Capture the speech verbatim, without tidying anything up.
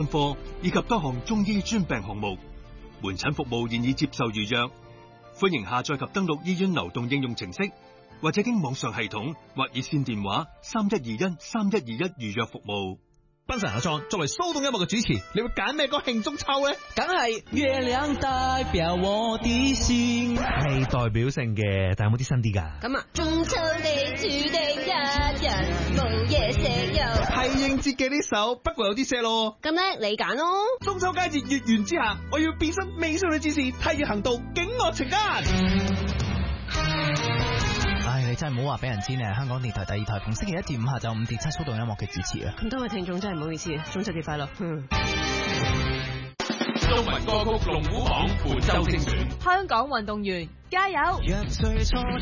科以及多項中醫專病項目，門診服務現已接受預約。歡迎下載及登錄醫院流動應用程式，或者經網上系統或熱線電話三一二一三一二一預約服務。 賓神阿莊作為騷動音樂嘅主持，你會揀咩歌慶中秋咧？ 梗係月亮代表我的心， 係代表性嘅，但有冇啲新啲噶？ 咁啊，中秋地注定一人冇嘢食又係應節嘅呢首，不過有啲 sad 咯。 咁咧，你揀咯。 中秋佳節月圓之下，我要變身美少女戰士，替月行道，警惡懲奸。 唉，你真係唔好話俾人知你係香港電台第二台逢星期一至五下晝五點七騷動音樂嘅主持啊！ 咁多位聽眾真係唔好意思，中秋節快樂。嗯。 中文歌曲龍虎榜本周精選， 香港運動員加油！